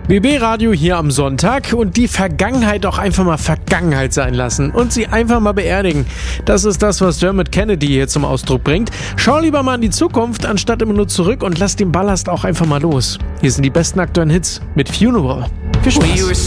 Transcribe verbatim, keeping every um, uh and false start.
B B-Radio hier am Sonntag und die Vergangenheit auch einfach mal Vergangenheit sein lassen und sie einfach mal beerdigen. Das ist das, was Dermot Kennedy hier zum Ausdruck bringt. Schau lieber mal in die Zukunft, anstatt immer nur zurück und lass den Ballast auch einfach mal los. Hier sind die besten aktuellen Hits mit Funeral. Viel Spaß!